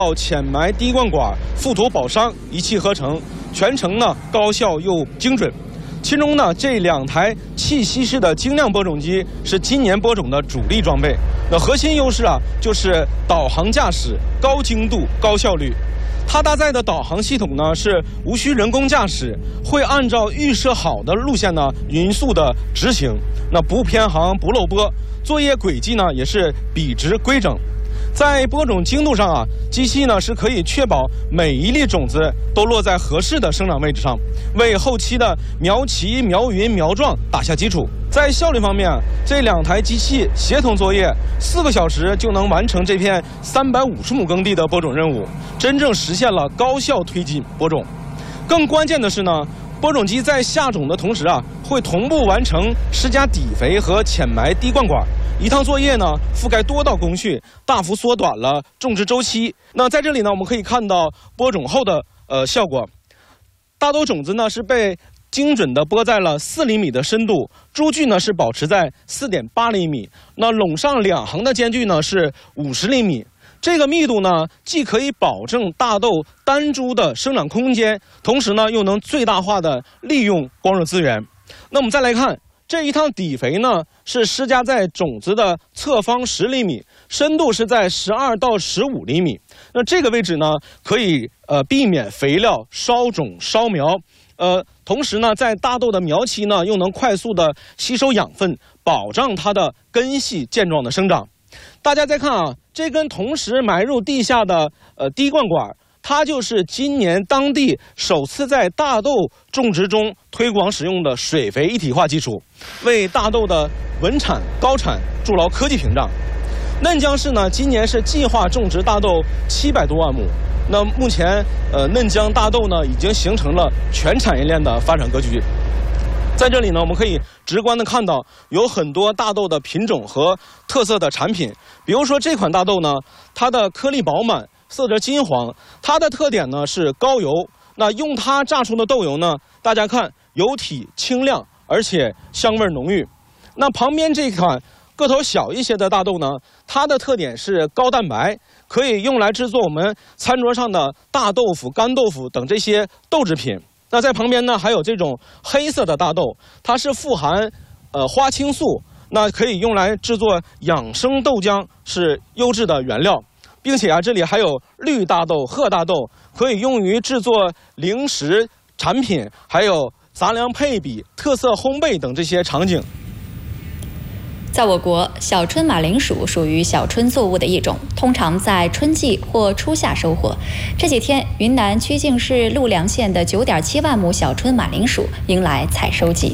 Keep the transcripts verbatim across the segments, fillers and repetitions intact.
浅埋滴灌管、覆土保墒一气呵成，全程呢高效又精准。其中呢，这两台气息式的精酿播种机是今年播种的主力装备。那核心优势啊，就是导航驾驶、高精度、高效率。它搭载的导航系统呢是无需人工驾驶，会按照预设好的路线呢匀速的执行，那不偏航不漏播，作业轨迹呢也是笔直规整。在播种精度上啊，机器呢是可以确保每一粒种子都落在合适的生长位置上，为后期的苗齐、苗匀、苗壮打下基础。在效率方面，这两台机器协同作业，四个小时就能完成这片三百五十亩耕地的播种任务，真正实现了高效推进播种。更关键的是呢，播种机在下种的同时啊，会同步完成施加底肥和浅埋滴灌管。一趟作业呢，覆盖多道工序，大幅缩短了种植周期。那在这里呢，我们可以看到播种后的呃效果。大豆种子呢是被精准地播在了四厘米的深度，株距呢是保持在四点八厘米。那垄上两行的间距呢是五十厘米。这个密度呢，既可以保证大豆单株的生长空间，同时呢又能最大化的利用光热资源。那我们再来看。这一趟底肥呢，是施加在种子的侧方十厘米，深度是在十二到十五厘米。那这个位置呢，可以呃避免肥料烧种烧苗，呃，同时呢，在大豆的苗期呢，又能快速的吸收养分，保障它的根系健壮的生长。大家再看啊，这根同时埋入地下的呃滴灌管。它就是今年当地首次在大豆种植中推广使用的水肥一体化技术，为大豆的稳产高产筑牢科技屏障。嫩江市呢，今年是计划种植大豆七百多万亩。那目前，呃，嫩江大豆呢，已经形成了全产业链的发展格局。在这里呢，我们可以直观的看到有很多大豆的品种和特色的产品，比如说这款大豆呢，它的颗粒饱满。色泽金黄，它的特点呢是高油。那用它榨出的豆油呢，大家看油体清亮，而且香味浓郁。那旁边这款个头小一些的大豆呢，它的特点是高蛋白，可以用来制作我们餐桌上的大豆腐、干豆腐等这些豆制品。那在旁边呢，还有这种黑色的大豆，它是富含呃花青素，那可以用来制作养生豆浆，是优质的原料。并且啊，这里还有绿大豆、褐大豆，可以用于制作零食产品，还有杂粮配比、特色烘焙等这些场景。 在我国，小春马铃薯属于小春作物的一种，通常在春季或初夏收获。这几天，云南曲靖市陆良县的九点七万亩小春马铃薯迎来采收季。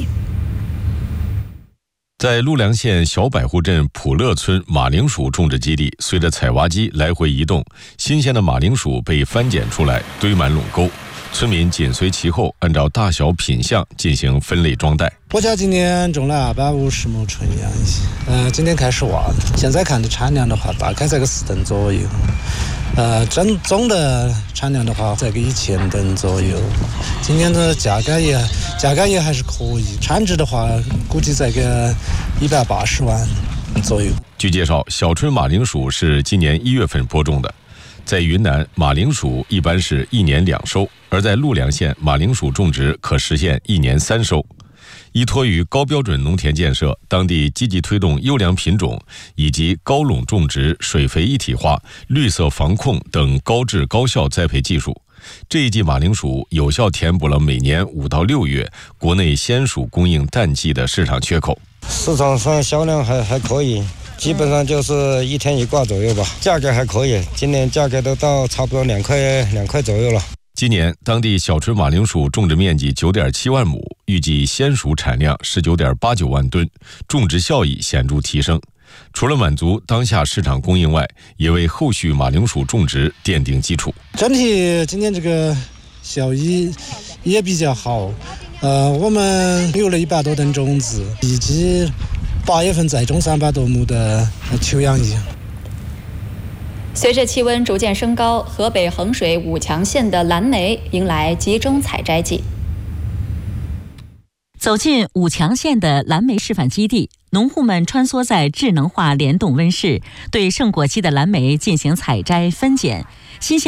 在陆良县小百户镇普乐村马铃薯种植基地，随着采挖机来回移动，新鲜的马铃薯被翻捡出来，堆满垄沟。村民紧随其后，按照大小品相进行分类装袋。 我家今年种了二百五十亩春养，呃，今天开始挖，现在看的产量的话，大概在个四吨左右。呃，整总的产量的话，在个一千吨左右。今年的价格也价格也还是可以，产值的话，估计在个一百八十万左右。 据介绍，小春马铃薯是今年一月份播种的。在云南，马铃薯一般是一年两收，而在陆良县，马铃薯种植可实现一年三收。依托于高标准农田建设，当地积极推动优良品种以及高垄种植、水肥一体化、绿色防控等高质高效栽培技术。这一季马铃薯有效填补了每年五到六月国内鲜薯供应淡季的市场缺口。 市场上销量还还可以，基本上就是一天一挂左右吧，价格还可以，今年价格都到差不多两块两块左右了。 今年当地小春马铃薯种植面积九点七万亩，预计鲜薯产量十九点八九万吨，种植效益显著提升。除了满足当下市场供应外，也为后续马铃薯种植奠定基础。 整体今年这个效益也比较好，呃，我们有了一百多吨种子，预计八月份再种三百多亩的秋养液。 随着气温逐渐升高，河北衡水武强县的蓝莓迎来集中采摘季。 走进武强县的蓝莓示范基地， 农户们穿梭在智能化联动温室，对盛果期的蓝莓进行采摘分拣。新鲜